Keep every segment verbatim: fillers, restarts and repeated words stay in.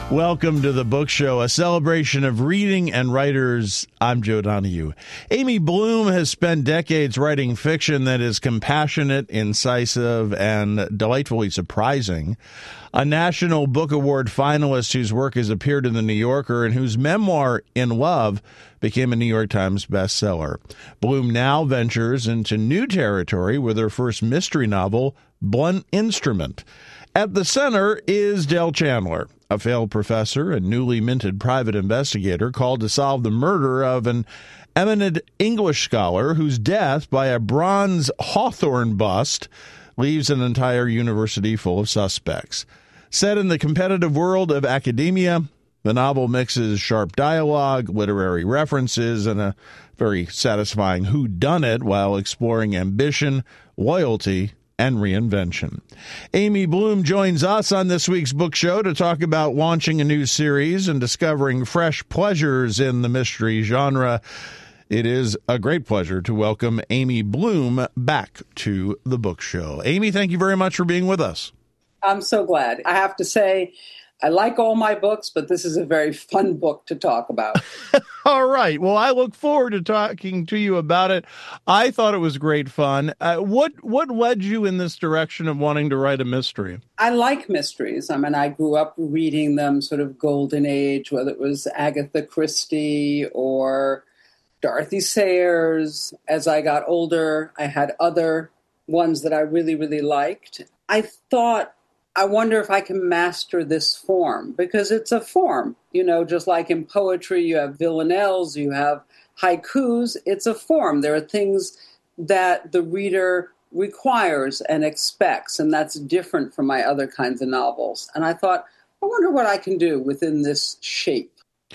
Welcome to the Book Show, a celebration of reading and writers. I'm Joe Donahue. Amy Bloom has spent decades writing fiction that is compassionate, incisive, and delightfully surprising. A National Book Award finalist whose work has appeared in The New Yorker and whose memoir, In Love, became a New York Times bestseller. Bloom now ventures into new territory with her first mystery novel, Blunt Instrument. At the center is Del Chandler, a failed professor and newly minted private investigator called to solve the murder of an eminent English scholar whose death by a bronze Hawthorne bust leaves an entire university full of suspects. Set in the competitive world of academia, the novel mixes sharp dialogue, literary references, and a very satisfying whodunit while exploring ambition, loyalty, and reinvention. Amy Bloom joins us on this week's book show to talk about launching a new series and discovering fresh pleasures in the mystery genre. It is a great pleasure to welcome Amy Bloom back to the book show. Amy, thank you very much for being with us. I'm so glad. I have to say, I like all my books, but this is a very fun book to talk about. All right. Well, I look forward to talking to you about it. I thought it was great fun. Uh, what what led you in this direction of wanting to write a mystery? I like mysteries. I mean, I grew up reading them, sort of golden age, whether it was Agatha Christie or Dorothy Sayers. As I got older, I had other ones that I really, really liked. I thought, I wonder if I can master this form, because it's a form, you know, just like in poetry, you have villanelles, you have haikus. It's a form. There are things that the reader requires and expects, and that's different from my other kinds of novels. And I thought, I wonder what I can do within this shape.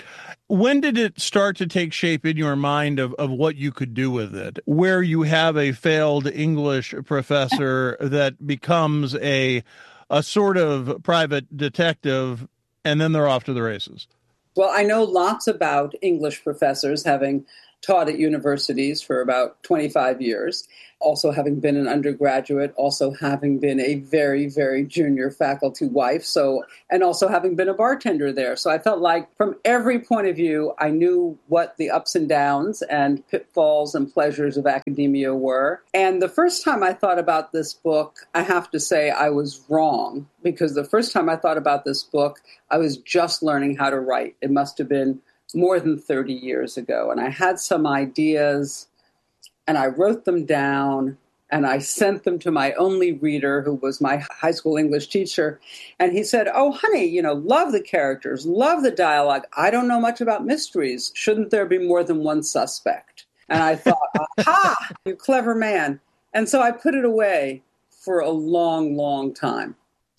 When did it start to take shape in your mind of, of what you could do with it, where you have a failed English professor that becomes a a sort of private detective, and then they're off to the races? Well, I know lots about English professors, having taught at universities for about twenty-five years, also having been an undergraduate, also having been a very, very junior faculty wife, so and also having been a bartender there. So I felt like from every point of view, I knew what the ups and downs and pitfalls and pleasures of academia were. And the first time I thought about this book, I have to say I was wrong, because the first time I thought about this book, I was just learning how to write. It must have been more than thirty years ago. And I had some ideas, and I wrote them down, and I sent them to my only reader, who was my high school English teacher. And he said, oh, honey, you know, love the characters, love the dialogue. I don't know much about mysteries. Shouldn't there be more than one suspect? And I thought, aha, you clever man. And so I put it away for a long, long time.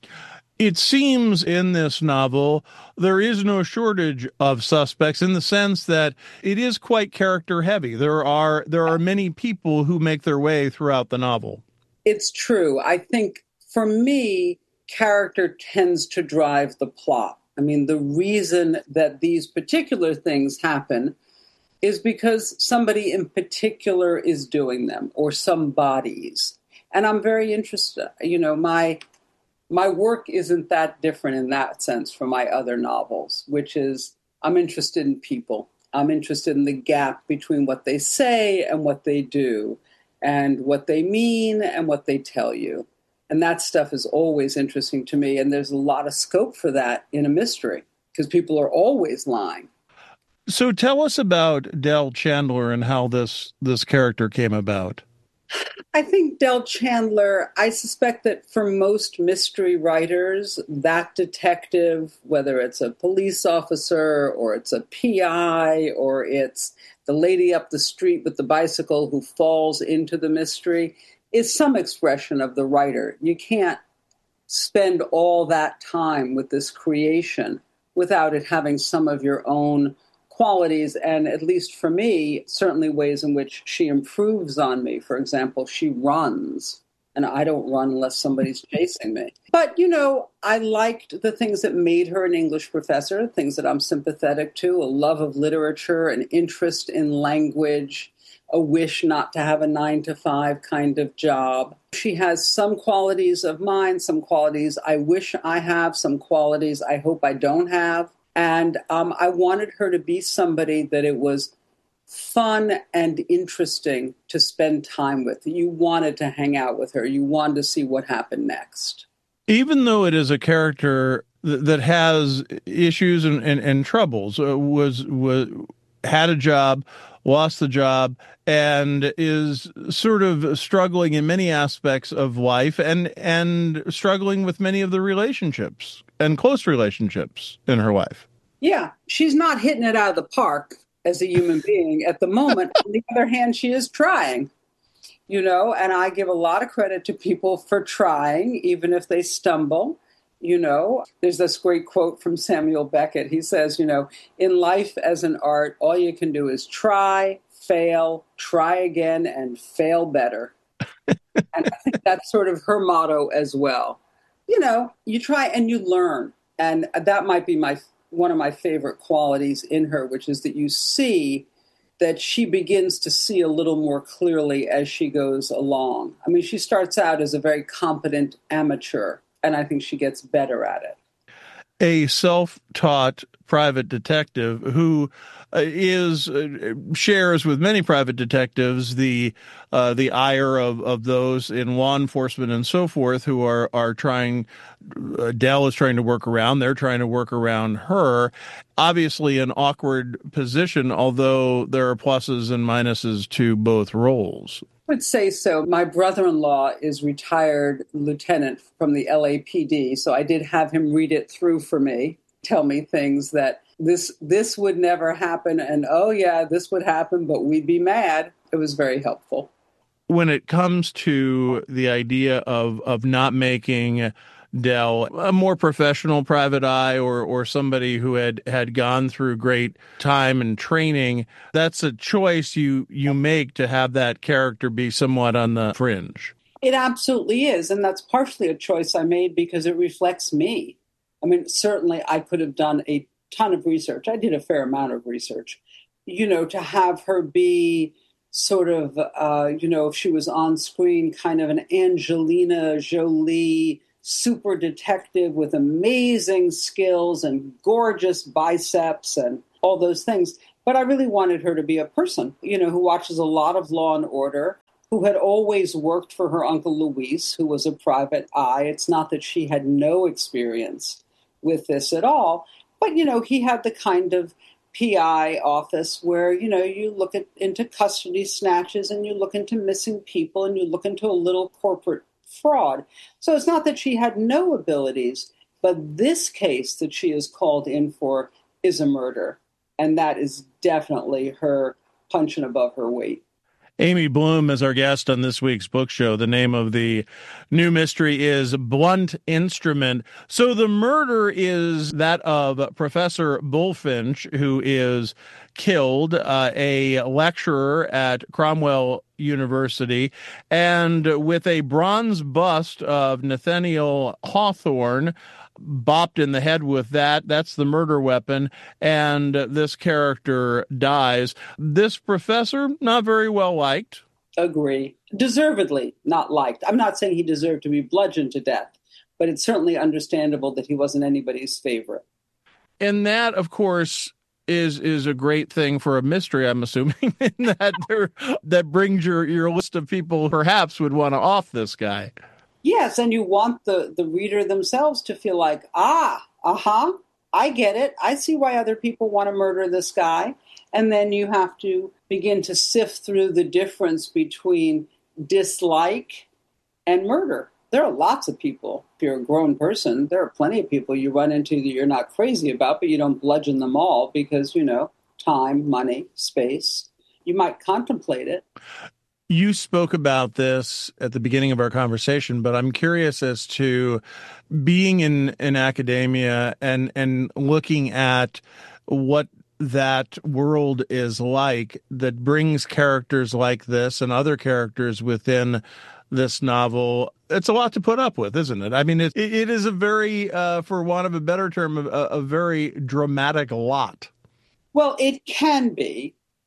It seems in this novel there is no shortage of suspects, in the sense that it is quite character heavy. There are there are many people who make their way throughout the novel. It's true. I think for me, character tends to drive the plot. I mean, the reason that these particular things happen is because somebody in particular is doing them, or some bodies. And I'm very interested. You know, my My work isn't that different in that sense from my other novels, which is I'm interested in people. I'm interested in the gap between what they say and what they do, and what they mean and what they tell you. And that stuff is always interesting to me. And there's a lot of scope for that in a mystery, because people are always lying. So tell us about Del Chandler and how this this character came about. I think Del Chandler, I suspect that for most mystery writers, that detective, whether it's a police officer or it's a P I or it's the lady up the street with the bicycle who falls into the mystery, is some expression of the writer. You can't spend all that time with this creation without it having some of your own qualities, and at least for me, certainly ways in which she improves on me. For example, she runs, and I don't run unless somebody's chasing me. But, you know, I liked the things that made her an English professor, things that I'm sympathetic to, a love of literature, an interest in language, a wish not to have a nine to five kind of job. She has some qualities of mine, some qualities I wish I have, some qualities I hope I don't have. And um, I wanted her to be somebody that it was fun and interesting to spend time with. You wanted to hang out with her. You wanted to see what happened next. Even though it is a character th- that has issues and, and, and troubles, uh, was was had a job, lost the job, and is sort of struggling in many aspects of life and and struggling with many of the relationships and close relationships in her life. Yeah, she's not hitting it out of the park as a human being at the moment. On the other hand, she is trying, you know, and I give a lot of credit to people for trying, even if they stumble. You know, there's this great quote from Samuel Beckett. He says, you know, in life as an art, all you can do is try, fail, try again, and fail better. And I think that's sort of her motto as well. You know, you try and you learn. And that might be my one of my favorite qualities in her, which is that you see that she begins to see a little more clearly as she goes along. I mean, she starts out as a very competent amateur, and I think she gets better at it. A self-taught private detective who uh, is uh, shares with many private detectives the uh, the ire of, of those in law enforcement and so forth who are are trying. Uh, Dell is trying to work around. They're trying to work around her. Obviously, an awkward position, although there are pluses and minuses to both roles. I would say so. My brother-in-law is retired lieutenant from the L A P D, so I did have him read it through for me, tell me things that this this would never happen, and oh yeah, this would happen, but we'd be mad. It was very helpful. When it comes to the idea of of not making Dell a more professional private eye or or somebody who had had gone through great time and training, that's a choice you you make to have that character be somewhat on the fringe. It absolutely is, and that's partially a choice I made because it reflects me. I mean, certainly I could have done a ton of research. I did a fair amount of research, you know, to have her be sort of, uh, you know, if she was on screen, kind of an Angelina Jolie super detective with amazing skills and gorgeous biceps and all those things. But I really wanted her to be a person, you know, who watches a lot of Law and Order, who had always worked for her Uncle Luis, who was a private eye. It's not that she had no experience with this at all, but, you know, he had the kind of P I office where, you know, you look at into custody snatches and you look into missing people and you look into a little corporate fraud. So it's not that she had no abilities, but this case that she is called in for is a murder. And that is definitely her punching above her weight. Amy Bloom is our guest on this week's book show. The name of the new mystery is Blunt Instrument. So the murder is that of Professor Bulfinch, who is killed, uh, a lecturer at Cromwell University, and with a bronze bust of Nathaniel Hawthorne bopped in the head with that. That's the murder weapon, and this character dies. This professor, not very well liked. Agree. Deservedly not liked. I'm not saying he deserved to be bludgeoned to death, but it's certainly understandable that he wasn't anybody's favorite. And that, of course, is is a great thing for a mystery, I'm assuming, in that there, that brings your, your list of people perhaps would want to off this guy. Yes, and you want the, the reader themselves to feel like, ah, uh-huh, I get it. I see why other people want to murder this guy. And then you have to begin to sift through the difference between dislike and murder. There are lots of people. If you're a grown person, there are plenty of people you run into that you're not crazy about, but you don't bludgeon them all because, you know, time, money, space. You might contemplate it. You spoke about this at the beginning of our conversation, but I'm curious as to being in, in academia and, and looking at what that world is like that brings characters like this and other characters within this novel. It's a lot to put up with, isn't it? I mean, it, it is a very, uh, for want of a better term, a, a very dramatic lot. Well, it can be.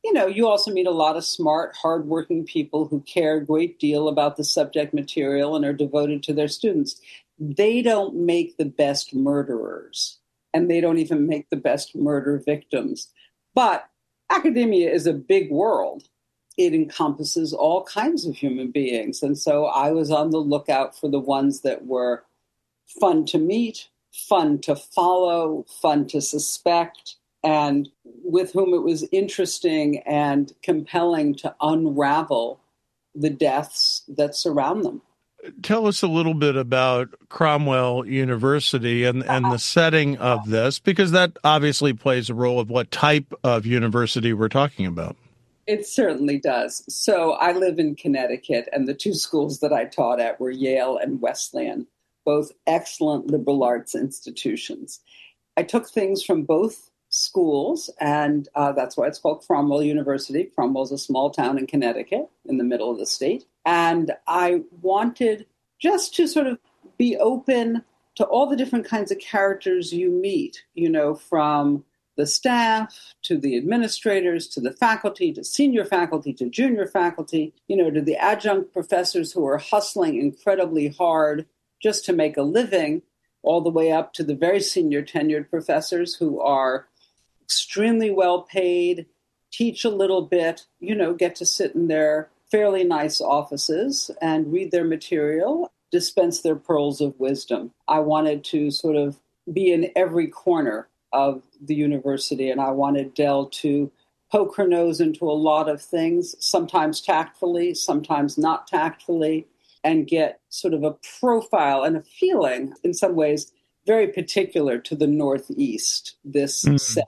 you know, you also meet a lot of smart, hardworking people who care a great deal about the subject material and are devoted to their students. They don't make the best murderers, and they don't even make the best murder victims. But academia is a big world. It encompasses all kinds of human beings. And so I was on the lookout for the ones that were fun to meet, fun to follow, fun to suspect, and with whom it was interesting and compelling to unravel the deaths that surround them. Tell us a little bit about Cromwell University and, and the setting of this, because that obviously plays a role of what type of university we're talking about. It certainly does. So I live in Connecticut, and the two schools that I taught at were Yale and Wesleyan, both excellent liberal arts institutions. I took things from both schools, and uh, that's why it's called Cromwell University. Cromwell's a small town in Connecticut in the middle of the state. And I wanted just to sort of be open to all the different kinds of characters you meet, you know, from the staff to the administrators, to the faculty, to senior faculty, to junior faculty, you know, to the adjunct professors who are hustling incredibly hard just to make a living, all the way up to the very senior tenured professors who are extremely well paid, teach a little bit, you know, get to sit in their fairly nice offices and read their material, dispense their pearls of wisdom. I wanted to sort of be in every corner of the university, and I wanted Dell to poke her nose into a lot of things, sometimes tactfully, sometimes not tactfully, and get sort of a profile and a feeling, in some ways, very particular to the Northeast, this mm. set.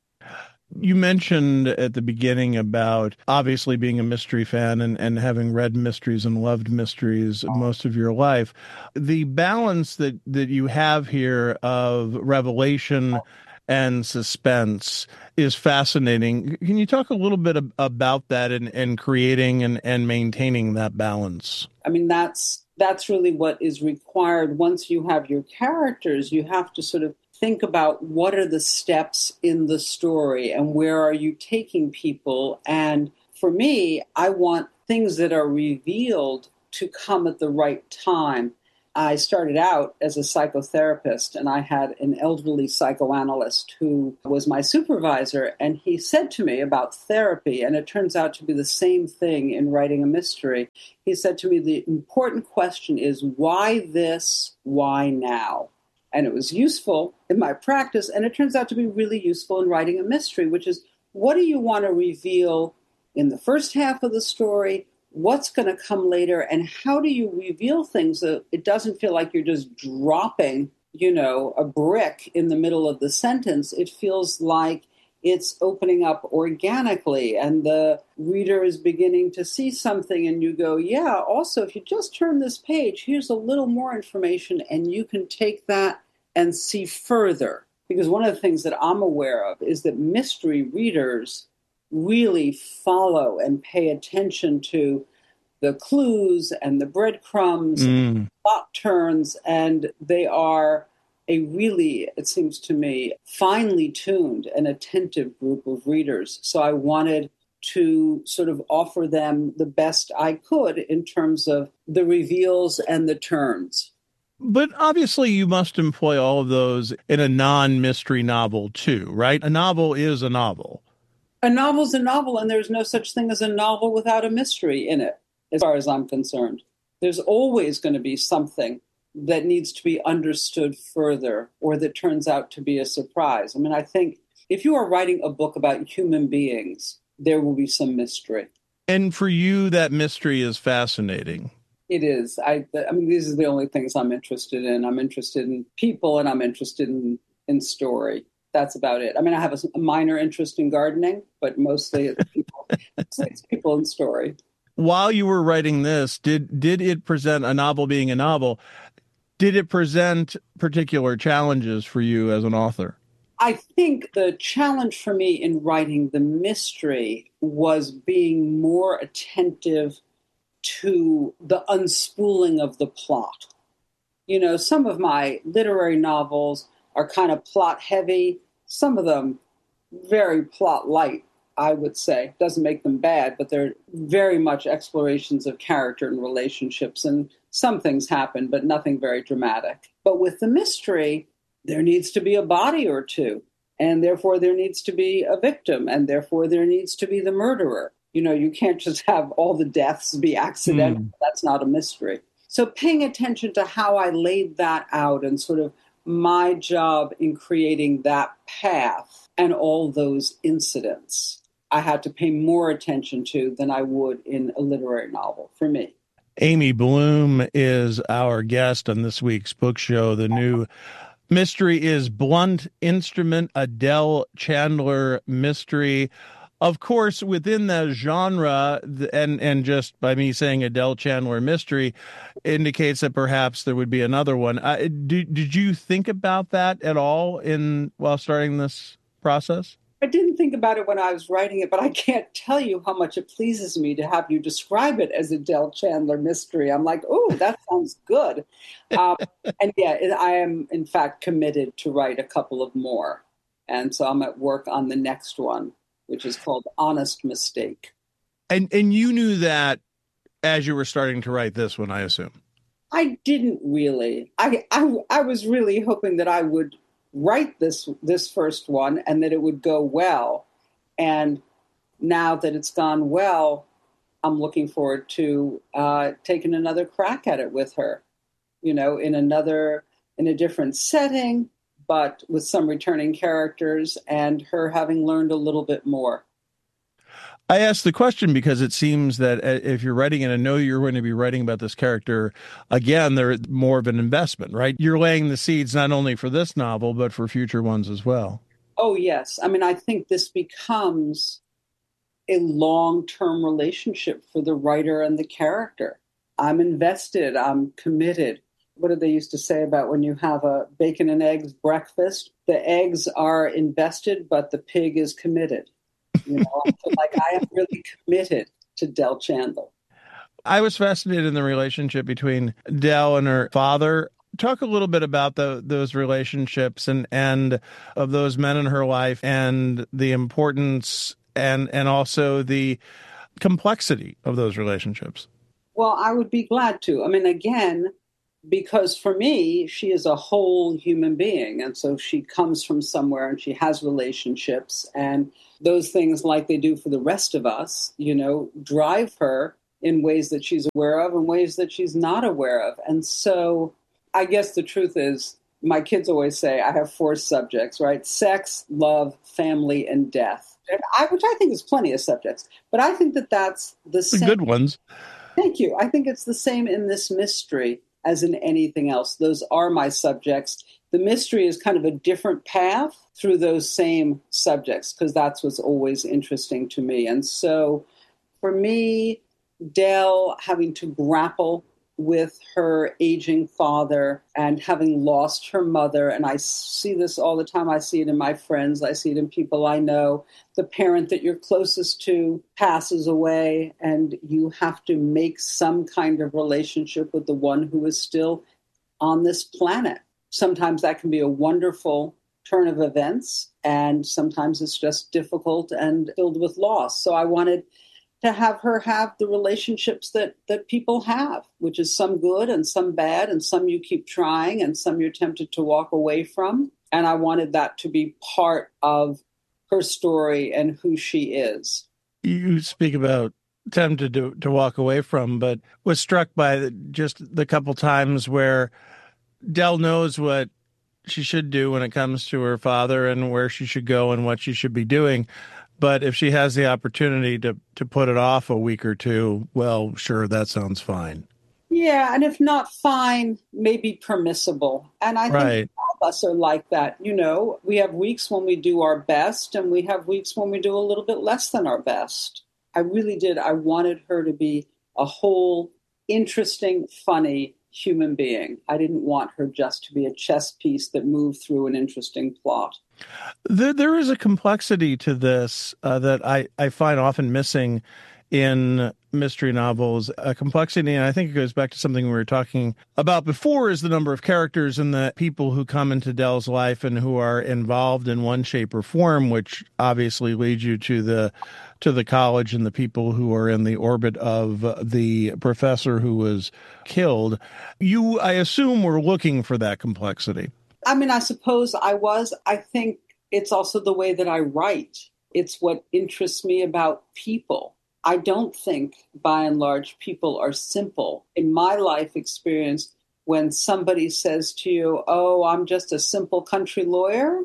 You mentioned at the beginning about obviously being a mystery fan and, and having read mysteries and loved mysteries most of your life. The balance that, that you have here of revelation and suspense is fascinating. Can you talk a little bit ab- about that and, and creating and, and maintaining that balance? I mean, that's that's really what is required. Once you have your characters, you have to sort of think about what are the steps in the story and where are you taking people. And for me, I want things that are revealed to come at the right time. I started out as a psychotherapist, and I had an elderly psychoanalyst who was my supervisor, and he said to me about therapy, and it turns out to be the same thing in writing a mystery. He said to me, the important question is, why this, why now? And it was useful in my practice, and it turns out to be really useful in writing a mystery, which is, what do you want to reveal in the first half of the story? What's going to come later, and how do you reveal things that it doesn't feel like you're just dropping, you know, a brick in the middle of the sentence? It feels like it's opening up organically, and the reader is beginning to see something, and you go, yeah, also, if you just turn this page, here's a little more information, and you can take that and see further. Because one of the things that I'm aware of is that mystery readers really follow and pay attention to the clues and the breadcrumbs, mm. and plot turns, and they are a really, it seems to me, finely tuned and attentive group of readers. So I wanted to sort of offer them the best I could in terms of the reveals and the turns. But obviously you must employ all of those in a non-mystery novel too, right? A novel is a novel. A novel's a novel, and there's no such thing as a novel without a mystery in it, as far as I'm concerned. There's always going to be something that needs to be understood further or that turns out to be a surprise. I mean, I think if you are writing a book about human beings, there will be some mystery. And for you, that mystery is fascinating. It is. I, I mean, these are the only things I'm interested in. I'm interested in people, and I'm interested in, in story. That's about it. I mean, I have a, a minor interest in gardening, but mostly it's people, it's people and story. While you were writing this, did did it present, a novel being a novel, did it present particular challenges for you as an author? I think the challenge for me in writing the mystery was being more attentive to the unspooling of the plot. You know, some of my literary novels are kind of plot heavy, some of them very plot light. I would say. Doesn't make them bad, but they're very much explorations of character and relationships. And some things happen, but nothing very dramatic. But with the mystery, there needs to be a body or two. And therefore, there needs to be a victim. And therefore, there needs to be the murderer. You know, you can't just have all the deaths be accidental. Mm. That's not a mystery. So paying attention to how I laid that out and sort of my job in creating that path and all those incidents, I had to pay more attention to than I would in a literary novel for me. Amy Bloom is our guest on this week's book show. The new mystery is Blunt Instrument, a Del Chandler mystery. Of course, within the genre, and and just by me saying a Del Chandler mystery indicates that perhaps there would be another one. Uh, did, did you think about that at all in while starting this process? I didn't think about it when I was writing it, but I can't tell you how much it pleases me to have you describe it as a Del Chandler mystery. I'm like, oh, that sounds good. Um, and yeah, I am, in fact, committed to write a couple of more. And so I'm at work on the next one, which is called Honest Mistake. And and you knew that as you were starting to write this one, I assume? I didn't really. I I, I was really hoping that I would write this this first one and that it would go well. And now that it's gone well, I'm looking forward to uh, taking another crack at it with her, you know, in another, in a different setting, but with some returning characters and her having learned a little bit more. I asked the question because it seems that if you're writing it and know you're going to be writing about this character again, they're more of an investment, right? You're laying the seeds not only for this novel, but for future ones as well. Oh, yes. I mean, I think this becomes a long-term relationship for the writer and the character. I'm invested. I'm committed. What did they used to say about when you have a bacon and eggs breakfast? The eggs are invested, but the pig is committed. You know, I feel like I am really committed to Del Chandler. I was fascinated in the relationship between Del and her father. Talk a little bit about the, those relationships and, and of those men in her life and the importance and, and also the complexity of those relationships. Well, I would be glad to. I mean, again, because for me, she is a whole human being. And so she comes from somewhere and she has relationships. And those things, like they do for the rest of us, you know, drive her in ways that she's aware of and ways that she's not aware of. And so I guess the truth is, my kids always say I have four subjects, right? Sex, love, family, and death, and I, which I think is plenty of subjects. But I think that that's the same. Good ones. Thank you. I think it's the same in this mystery as in anything else. Those are my subjects. The mystery is kind of a different path through those same subjects, because that's what's always interesting to me. And so for me, Del having to grapple with her aging father and having lost her mother, and I see this all the time. I see it in my friends. I see it in people I know. The parent that you're closest to passes away, and you have to make some kind of relationship with the one who is still on this planet. Sometimes that can be a wonderful turn of events, and sometimes it's just difficult and filled with loss. So I wanted to have her have the relationships that, that people have, which is some good and some bad, and some you keep trying and some you're tempted to walk away from. And I wanted that to be part of her story and who she is. You speak about tempted to, to walk away from, but was struck by the, just the couple times where Del knows what she should do when it comes to her father and where she should go and what she should be doing. But if she has the opportunity to, to put it off a week or two, well, sure, that sounds fine. Yeah, and if not fine, maybe permissible. And I right. think all of us are like that. You know, we have weeks when we do our best, and we have weeks when we do a little bit less than our best. I really did. I wanted her to be a whole, interesting, funny human being. I didn't want her just to be a chess piece that moved through an interesting plot. There, there is a complexity to this uh, that I, I find often missing in mystery novels, a complexity, and I think it goes back to something we were talking about before, is the number of characters and the people who come into Dell's life and who are involved in one shape or form, which obviously leads you to the to the college and the people who are in the orbit of the professor who was killed. You, I assume, were looking for that complexity. I mean, I suppose I was. I think it's also the way that I write. It's what interests me about people. I don't think, by and large, people are simple. In my life experience, when somebody says to you, oh, I'm just a simple country lawyer,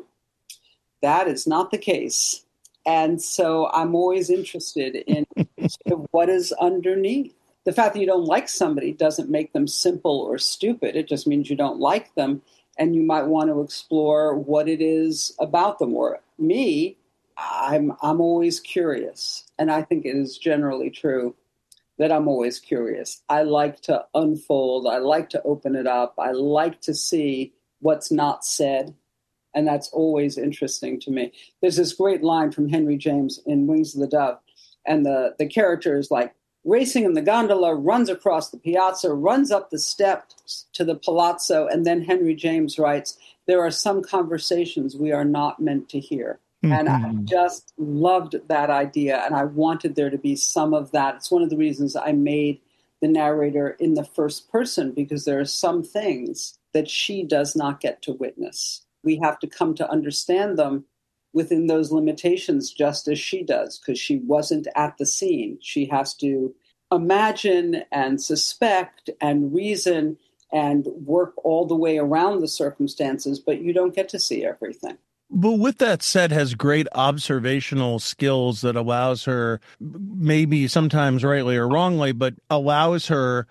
that is not the case. And so I'm always interested in sort of what is underneath. The fact that you don't like somebody doesn't make them simple or stupid. It just means you don't like them, and you might want to explore what it is about them. Or me, I'm I'm always curious, and I think it is generally true that I'm always curious. I like to unfold. I like to open it up. I like to see what's not said, and that's always interesting to me. There's this great line from Henry James in Wings of the Dove, and the, the character is like racing in the gondola, runs across the piazza, runs up the steps to the palazzo, and then Henry James writes, there are some conversations we are not meant to hear. Mm-hmm. And I just loved that idea, and I wanted there to be some of that. It's one of the reasons I made the narrator in the first person, because there are some things that she does not get to witness. We have to come to understand them within those limitations, just as she does, because she wasn't at the scene. She has to imagine and suspect and reason and work all the way around the circumstances, but you don't get to see everything. But with that said, has great observational skills that allows her, maybe sometimes rightly or wrongly, but allows her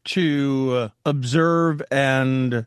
to observe and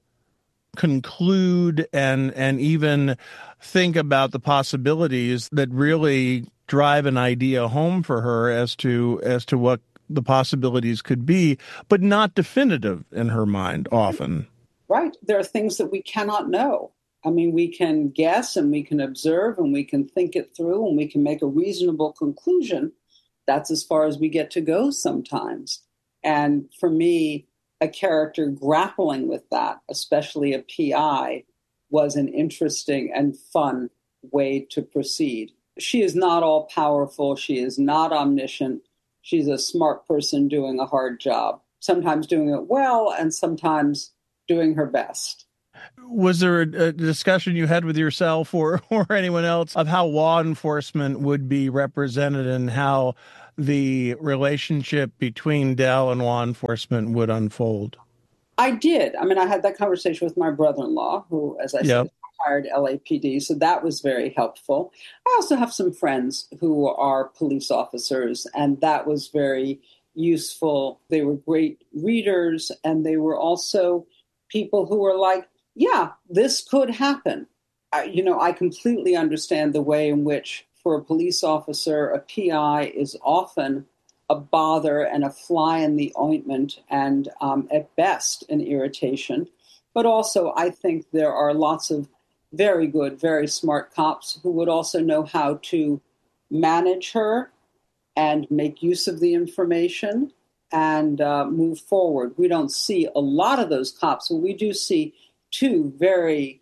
conclude and and even think about the possibilities that really drive an idea home for her as to as to what the possibilities could be, but not definitive in her mind often. Right. There are things that we cannot know. I mean, we can guess and we can observe and we can think it through and we can make a reasonable conclusion. That's as far as we get to go sometimes. And for me, a character grappling with that, especially a P I, was an interesting and fun way to proceed. She is not all powerful. She is not omniscient. She's a smart person doing a hard job, sometimes doing it well and sometimes doing her best. Was there a, a discussion you had with yourself or, or anyone else of how law enforcement would be represented and how the relationship between Dell and law enforcement would unfold? I did. I mean, I had that conversation with my brother-in-law, who, as I yep. said, retired L A P D, so that was very helpful. I also have some friends who are police officers, and that was very useful. They were great readers, and they were also people who were like, yeah, this could happen. I, you know, I completely understand the way in which, for a police officer, a P I is often a bother and a fly in the ointment and, um, at best, an irritation. But also, I think there are lots of very good, very smart cops who would also know how to manage her and make use of the information and uh, move forward. We don't see a lot of those cops, but we do see two very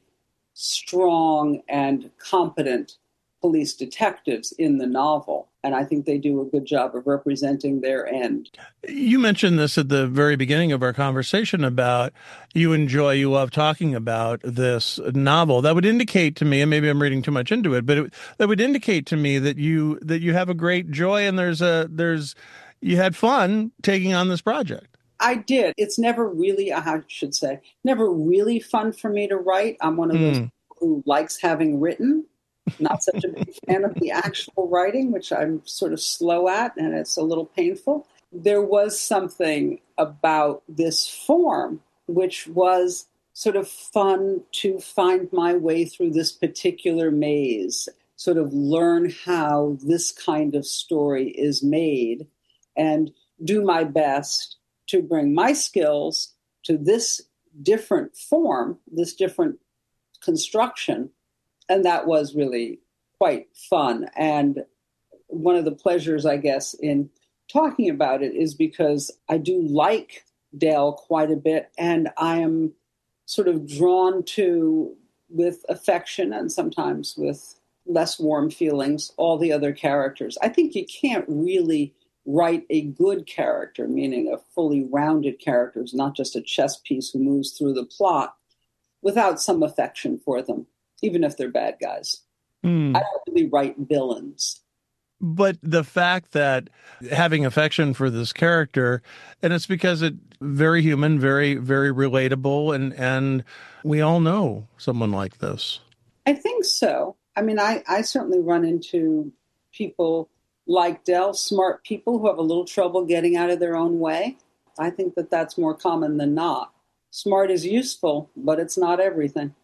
strong and competent police detectives in the novel, and I think they do a good job of representing their end. You mentioned this at the very beginning of our conversation about you enjoy, you love talking about this novel. That would indicate to me, and maybe I'm reading too much into it, but it, that would indicate to me that you that you have a great joy and there's a there's you had fun taking on this project. I did. It's never really, I should say, never really fun for me to write. I'm one of those mm. people who likes having written. Not such a big fan of the actual writing, which I'm sort of slow at, and it's a little painful. There was something about this form which was sort of fun to find my way through this particular maze, sort of learn how this kind of story is made, and do my best to bring my skills to this different form, this different construction. And that was really quite fun. And one of the pleasures, I guess, in talking about it is because I do like Dale quite a bit, and I am sort of drawn to, with affection and sometimes with less warm feelings, all the other characters. I think you can't really write a good character, meaning a fully rounded character, who's not just a chess piece who moves through the plot, without some affection for them, even if they're bad guys. Mm. I don't really write villains. But the fact that having affection for this character, and it's because it's very human, very, very relatable, and, and we all know someone like this. I think so. I mean, I, I certainly run into people like Dell, smart people who have a little trouble getting out of their own way. I think that that's more common than not. Smart is useful, but it's not everything.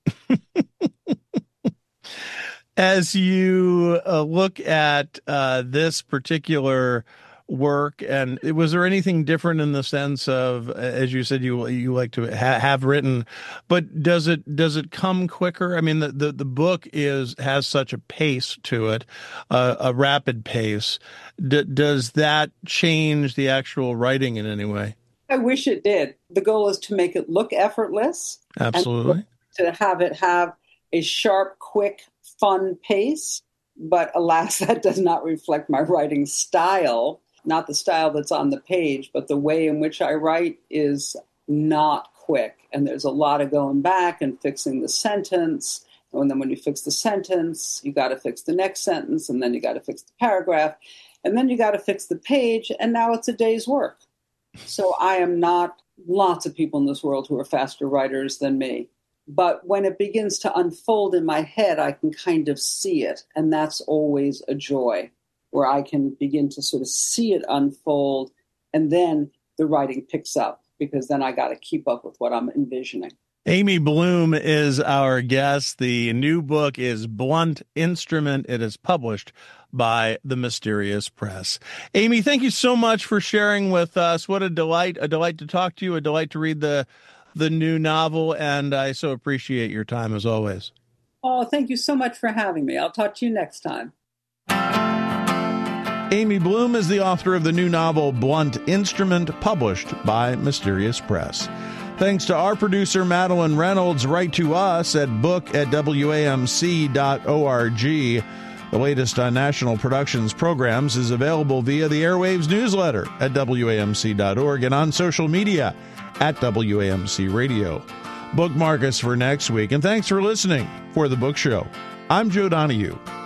As you uh, look at uh, this particular work, and was there anything different in the sense of, as you said, you you like to ha- have written, but does it does it come quicker? I mean, the the, the book is has such a pace to it, uh, a rapid pace. D- does that change the actual writing in any way? I wish it did. The goal is to make it look effortless. Absolutely. And to have it have a sharp, quick, fun pace. But alas, that does not reflect my writing style. Not the style that's on the page, but the way in which I write is not quick. And there's a lot of going back and fixing the sentence. And then when you fix the sentence, you got to fix the next sentence. And then you got to fix the paragraph. And then you got to fix the page. And now it's a day's work. So I am not lots of people in this world who are faster writers than me. But when it begins to unfold in my head, I can kind of see it. And that's always a joy, where I can begin to sort of see it unfold. And then the writing picks up, because then I got to keep up with what I'm envisioning. Amy Bloom is our guest. The new book is Blunt Instrument. It is published by The Mysterious Press. Amy, thank you so much for sharing with us. What a delight, a delight to talk to you, a delight to read the the new novel, and I so appreciate your time as always. Oh, thank you so much for having me. I'll talk to you next time. Amy Bloom is the author of the new novel Blunt Instrument, published by Mysterious Press. Thanks to our producer, Madeline Reynolds. Write to us at book at W A M C dot org. The latest on National Productions programs is available via the Airwaves newsletter at W A M C dot org and on social media at W A M C Radio. Bookmark us for next week, and thanks for listening for The Book Show. I'm Joe Donahue.